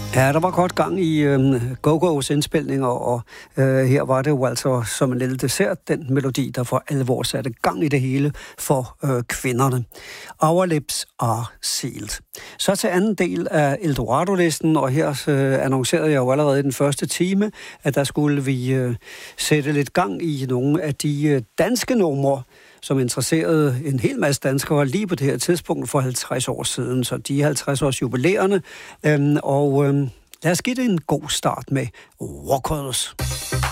Ja, der var godt gang i Go-Go's indspilninger, og her var det jo altså som en lille dessert, den melodi, der for alvor satte gang i det hele for kvinderne. Our lips are sealed. Så til anden del af Eldorado-listen, og her annoncerede jeg jo allerede i den første time, at der skulle vi sætte lidt gang i nogle af de danske numre, som interesserede en hel masse danskere lige på det her tidspunkt for 50 år siden. Så de 50 års jubilæerne. Lad os give det en god start med Walkers.